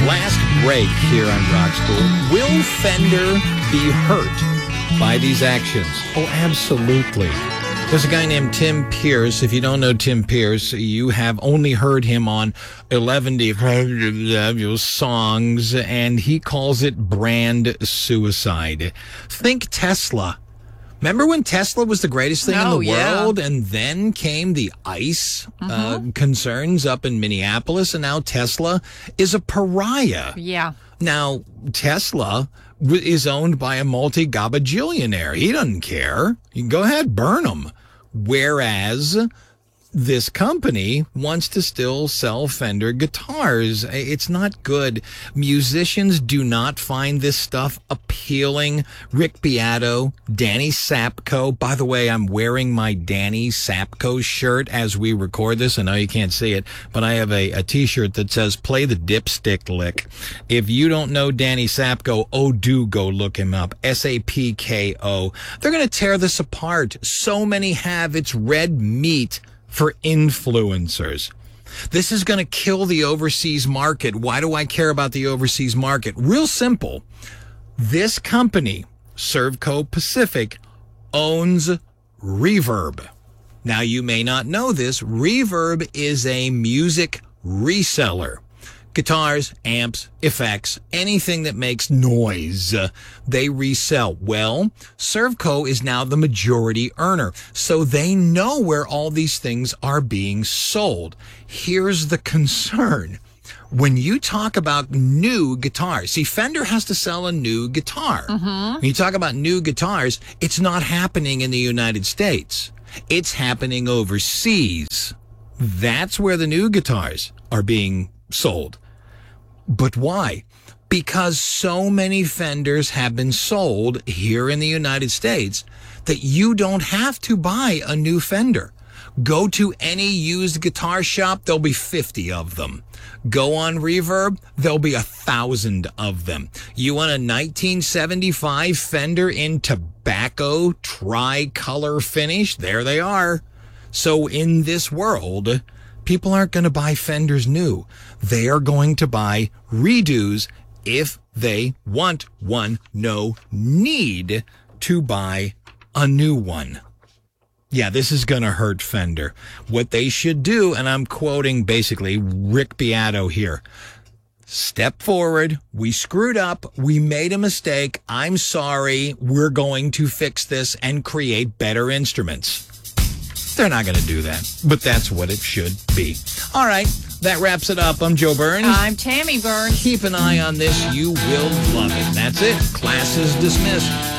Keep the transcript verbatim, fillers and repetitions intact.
Last break here on Rock School. Will Fender be hurt by these actions? Oh, absolutely. There's a guy named Tim Pierce. If you don't know Tim Pierce, you have only heard him on eleven songs, and he calls it brand suicide. Think Tesla. Remember when Tesla was the greatest thing oh, in the yeah. world, and then came the ICE mm-hmm. uh, concerns up in Minneapolis, and now Tesla is a pariah. Yeah. Now, Tesla w- is owned by a multi-gabajillionaire. He doesn't care. You can go ahead, burn him. Whereas this company wants to still sell Fender guitars. It's not good. Musicians do not find this stuff appealing. Rick Beato, Danny Sapko. By the way, I'm wearing my Danny Sapko shirt as we record this. I know you can't see it, but I have a, a t-shirt that says, play the dipstick lick. If you don't know Danny Sapko, oh, do go look him up. S A P K O. They're going to tear this apart. So many have. It's red meat for influencers. This is going to kill the overseas market. Why do I care about the overseas market? Real simple. This company, Servco Pacific, owns Reverb. Now, you may not know this. Reverb is a music reseller. Guitars, amps, effects, anything that makes noise, uh, they resell. Well, Servco is now the majority earner, so they know where all these things are being sold. Here's the concern. When you talk about new guitars, see, Fender has to sell a new guitar. Mm-hmm. When you talk about new guitars, it's not happening in the United States. It's happening overseas. That's where the new guitars are being sold. But why? Because so many Fenders have been sold here in the United States that you don't have to buy a new Fender. Go to any used guitar shop, there'll be fifty of them. Go on Reverb, there'll be a thousand of them. You want a nineteen seventy-five Fender in tobacco tri-color finish? There they are. So in this world, people aren't going to buy Fenders new. They are going to buy redos if they want one. No need to buy a new one. Yeah, this is going to hurt Fender. What they should do, and I'm quoting basically Rick Beato here, step forward. We screwed up. We made a mistake. I'm sorry. We're going to fix this and create better instruments. They're not going to do that, but that's what it should be. All right, that wraps it up. I'm Joe Burns. I'm Tammy Burns. Keep an eye on this. You will love it. That's it. Class is dismissed.